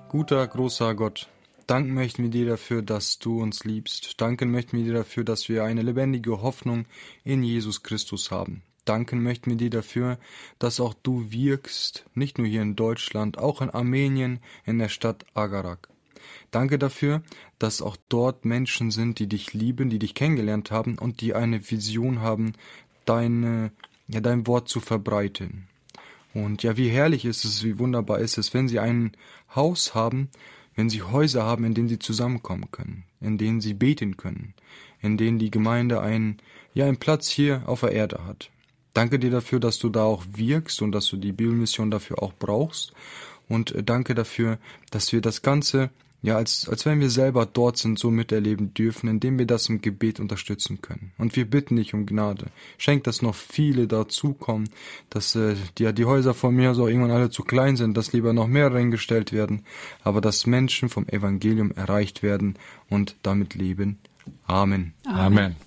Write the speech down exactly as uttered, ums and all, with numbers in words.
Guter, großer Gott, danken möchten wir dir dafür, dass du uns liebst. Danken möchten wir dir dafür, dass wir eine lebendige Hoffnung in Jesus Christus haben. Danken möchten wir dir dafür, dass auch du wirkst, nicht nur hier in Deutschland, auch in Armenien, in der Stadt Agarak. Danke dafür, dass auch dort Menschen sind, die dich lieben, die dich kennengelernt haben und die eine Vision haben, deine, ja, dein Wort zu verbreiten. Und ja, wie herrlich ist es, wie wunderbar ist es, wenn sie ein Haus haben, wenn sie Häuser haben, in denen sie zusammenkommen können, in denen sie beten können, in denen die Gemeinde einen, ja, einen Platz hier auf der Erde hat. Danke dir dafür, dass du da auch wirkst und dass du die Bibelmission dafür auch brauchst. Und danke dafür, dass wir das Ganze, ja, als, als wenn wir selber dort sind, so miterleben dürfen, indem wir das im Gebet unterstützen können. Und wir bitten dich um Gnade. Schenk, dass noch viele dazukommen, dass äh, die, ja, die Häuser von mir so irgendwann alle zu klein sind, dass lieber noch mehr reingestellt werden, aber dass Menschen vom Evangelium erreicht werden und damit leben. Amen. Amen.